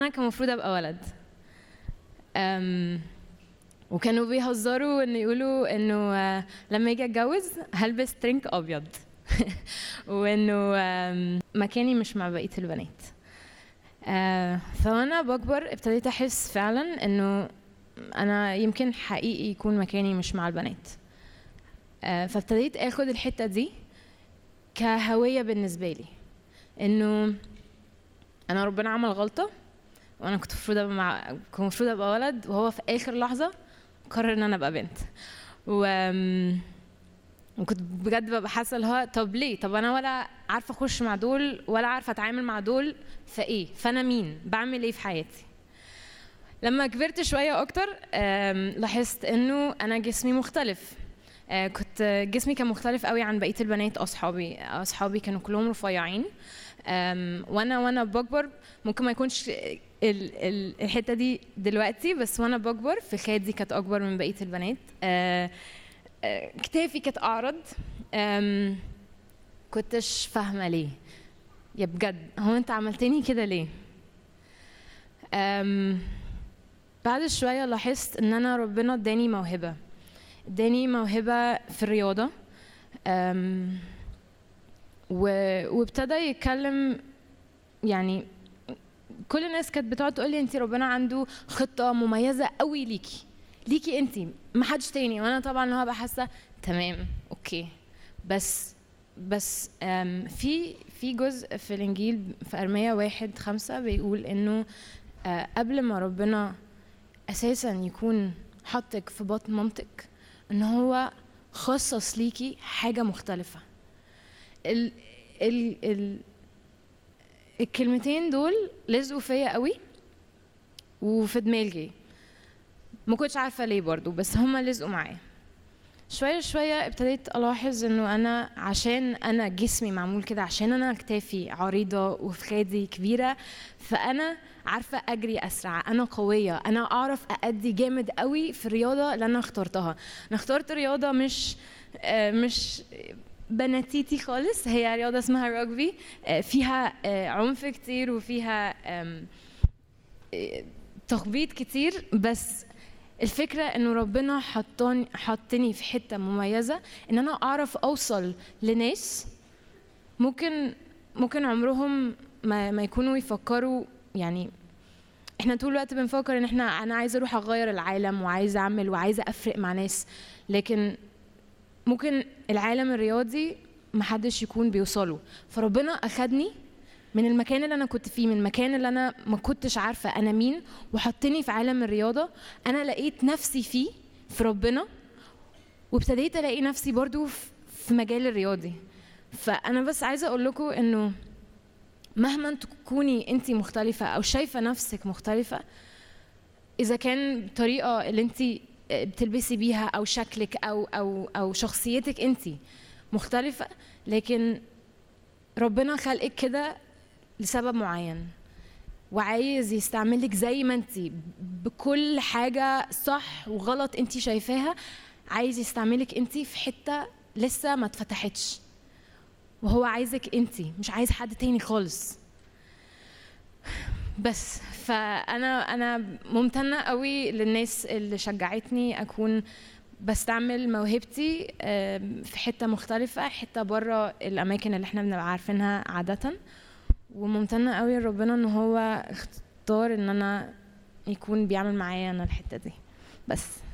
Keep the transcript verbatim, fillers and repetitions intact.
انا كان المفروض ابقى ولد. أم وكانوا بيهزروا ان يقولوا انه آه، لما اجي اتجوز هلبس ترنك ابيض وانه آم، مكاني مش مع بقيه البنات. آه، فانا بكبر ابتديت احس فعلا انه انا يمكن حقيقي يكون مكاني مش مع البنات. آه، فابتديت اخد الحته دي كهويه بالنسبه لي، انه انا ربنا عمل غلطه وانا كنت المفروض ابقى مع كنت المفروض ابقى ولد، وهو في اخر لحظه قرر ان انا ابقى بنت. و وكنت بجد ببقى حاسه اللي هو طب ليه؟ طب انا ولا عارفه اخش مع دول ولا عارفه اتعامل مع دول، فايه؟ فانا مين؟ بعمل ايه في حياتي؟ لما كبرت شويه اكتر آم، لاحظت انه انا جسمي مختلف. آه، كنت جسمي كان مختلف قوي عن بقيه البنات. اصحابي اصحابي كانوا كلهم رفيعين. آم، وانا وانا بكبر ممكن ما يكونش ال- ال- الحته دي دلوقتي، بس وانا بكبر في خدي كانت اكبر من بقيه البنات. آه، آه، كتافي كانت اعرض. آم، كنتش فاهمه ليه. يا بجد هو انت عملتني كده ليه؟ آم، بعد شويه لاحظت ان انا ربنا اداني موهبه اداني موهبه في الرياضه. أم، و- وابتدى يتكلم. يعني كل الناس كانت بتقعد تقول لي انت ربنا عنده خطه مميزه قوي ليكي ليكي انت، ما حدش تاني. وانا طبعا اللي هو بقى حاسه تمام اوكي، بس بس أم، في في جزء في الانجيل في ارميا واحد خمسة بيقول انه آه، قبل ما ربنا اساسا يكون حطك في بطن مامتك ان هو خصص ليكي حاجه مختلفه. ال ال ال الكلمتين دول لزقوا فيا قوي وفي دماغي، ما كنتش عارفه ليه برضو، بس هما لزقوا معايا. شويه شويه ابتديت الاحظ انه انا عشان انا جسمي معمول كده، عشان انا كتافي عريضه وفخادي كبيره، فانا عارفه اجري اسرع، انا قويه، انا اعرف اادي جامد قوي في الرياضه اللي انا اخترتها. انا اخترت رياضه مش آه، مش بناتيتي خالص، هي رياضه اسمها رugby. آه، فيها آه، عنف كتير وفيها آم، آه، تخبيط كتير، بس الفكرة انه ربنا حطاني حطني في حتة مميزة ان انا اعرف اوصل لناس ممكن ممكن عمرهم ما, ما يكونوا يفكروا. يعني احنا طول الوقت بنفكر ان احنا انا عايزة اروح اغير العالم وعايزة اعمل وعايزة افرق مع ناس، لكن ممكن العالم الرياضي محدش يكون بيوصله. فربنا اخدني من المكان اللي انا كنت فيه، من المكان اللي انا ما كنتش عارفه انا مين، وحطني في عالم الرياضه انا لقيت نفسي فيه في ربنا، وابتديت الاقي نفسي برضو في في مجال الرياضي. فانا بس عايزه اقول لكم انه مهما تكوني انت مختلفه او شايفه نفسك مختلفه، اذا كان الطريقه اللي انت بتلبسي بيها او شكلك او او او شخصيتك انت مختلفه، لكن ربنا خلقك كده لسبب معين، وعايز يستعملك زي ما انتي بكل حاجة صح وغلط انتي شايفاها. عايز يستعملك انتي في حتة لسه ما اتفتحتش، وهو عايزك انتي، مش عايز حد تاني خالص. بس فانا انا ممتنة قوي للناس اللي شجعتني اكون بستعمل موهبتي آم، في حتة مختلفة، حتة بره الاماكن اللي احنا بنبقى عارفينها عادة. وممتنة قوي لربنا ان هو اختار ان انا يكون بيعمل معايا انا الحتة دي بس.